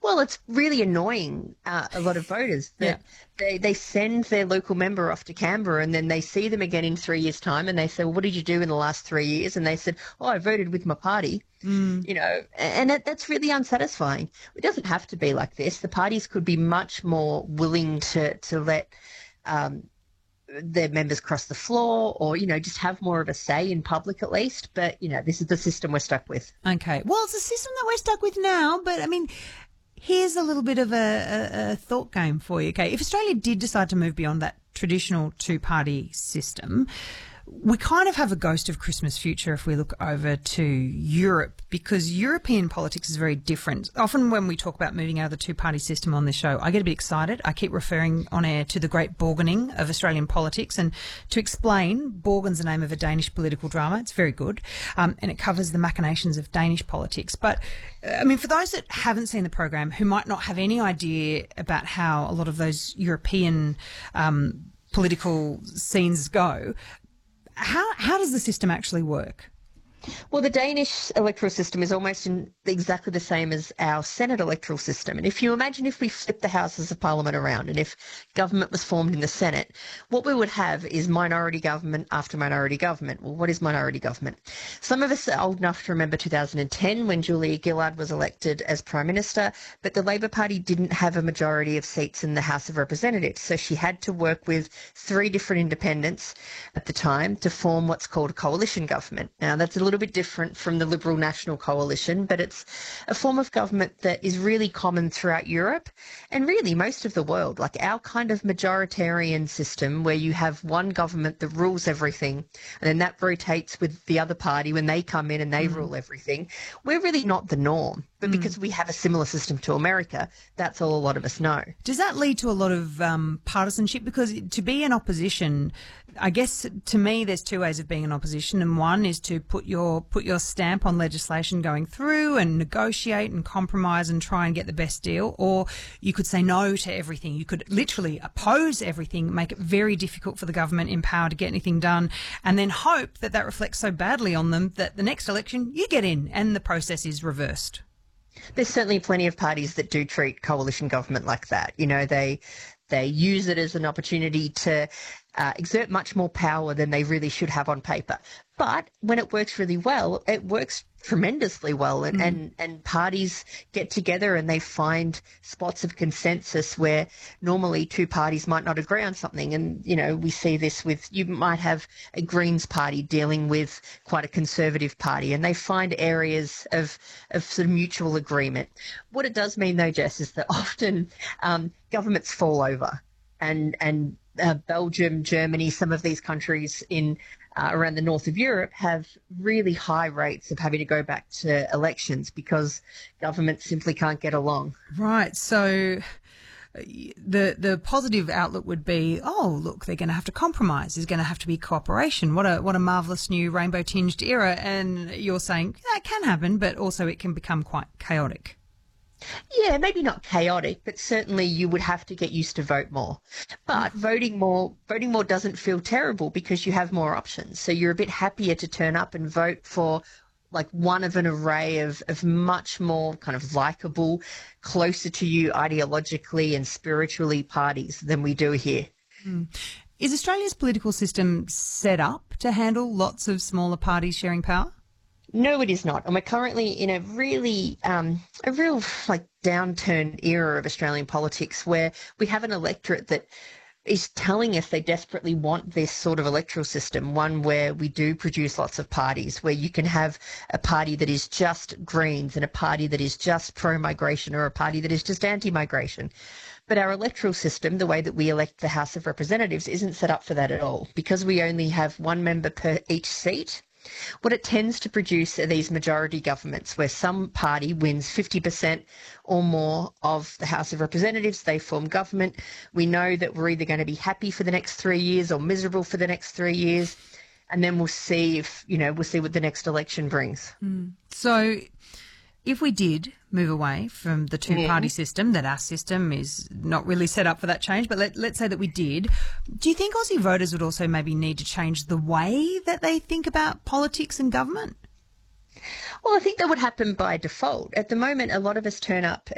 Well, it's really annoying a lot of voters Yeah. that they send their local member off to Canberra and then they see them again in 3 years' time and they say, well, what did you do in the last 3 years? And they said, oh, I voted with my party, Mm. and that's really unsatisfying. It doesn't have to be like this. The parties could be much more willing to let um, their members cross the floor or, just have more of a say in public at least. But, this is the system we're stuck with. Okay. Well, it's a system that we're stuck with now, but I mean, here's a little bit of a thought game for you. Okay. If Australia did decide to move beyond that traditional two-party system, we kind of have a ghost of Christmas future if we look over to Europe, because European politics is very different. Often when we talk about moving out of the two-party system on this show, I get a bit excited. I keep referring on air to the great Borgening of Australian politics. And to explain, Borgen's the name of a Danish political drama. It's very good. And it covers the machinations of Danish politics. But, I mean, for those that haven't seen the program, who might not have any idea about how a lot of those European political scenes go, how does the system actually work? Well, the Danish electoral system is almost exactly the same as our Senate electoral system. And if you imagine if we flipped the Houses of Parliament around and if government was formed in the Senate, what we would have is minority government after minority government. Well, what is minority government? Some of us are old enough to remember 2010 when Julia Gillard was elected as Prime Minister, but the Labor Party didn't have a majority of seats in the House of Representatives. So she had to work with 3 different independents at the time to form what's called a coalition government. Now, that's a little bit different from the Liberal National Coalition, but it's a form of government that is really common throughout Europe and really most of the world. Like our kind of majoritarian system where you have one government that rules everything and then that rotates with the other party when they come in and they rule everything. We're really not the norm, but because we have a similar system to America, that's all a lot of us know. Does that lead to a lot of partisanship? Because to be in opposition, I guess to me there's 2 ways of being in opposition, and one is to put your stamp on legislation going through and negotiate and compromise and try and get the best deal, or you could say no to everything. You could literally oppose everything, make it very difficult for the government in power to get anything done, and then hope that reflects so badly on them that the next election you get in and the process is reversed. There's certainly plenty of parties that do treat coalition government like that. They use it as an opportunity to exert much more power than they really should have on paper. But when it works really well, it works tremendously well. And parties get together and they find spots of consensus where normally 2 parties might not agree on something. And, we see this with, you might have a Greens party dealing with quite a conservative party and they find areas of sort of mutual agreement. What it does mean though, Jess, is that often governments fall over and Belgium, Germany, some of these countries in around the north of Europe have really high rates of having to go back to elections because governments simply can't get along. Right. So the positive outlook would be, oh, look, they're going to have to compromise. There's going to have to be cooperation. What a marvellous new rainbow-tinged era. And you're saying that can happen, but also it can become quite chaotic. Yeah, maybe not chaotic, but certainly you would have to get used to vote more. But voting more doesn't feel terrible because you have more options. So you're a bit happier to turn up and vote for like one of an array of much more kind of likable, closer to you ideologically and spiritually parties than we do here. Is Australia's political system set up to handle lots of smaller parties sharing power? No, it is not. And we're currently in a really, a real like downturn era of Australian politics where we have an electorate that is telling us they desperately want this sort of electoral system, one where we do produce lots of parties, where you can have a party that is just Greens and a party that is just pro-migration or a party that is just anti-migration. But our electoral system, the way that we elect the House of Representatives, isn't set up for that at all. Because we only have 1 member per each seat, what it tends to produce are these majority governments where some party wins 50% or more of the House of Representatives. They form government. We know that we're either going to be happy for the next 3 years or miserable for the next 3 years. And then we'll see we'll see what the next election brings. So if we did move away from the two-party system, that our system is not really set up for that change, but let's say that we did, do you think Aussie voters would also maybe need to change the way that they think about politics and government? Well, I think that would happen by default. At the moment, a lot of us turn up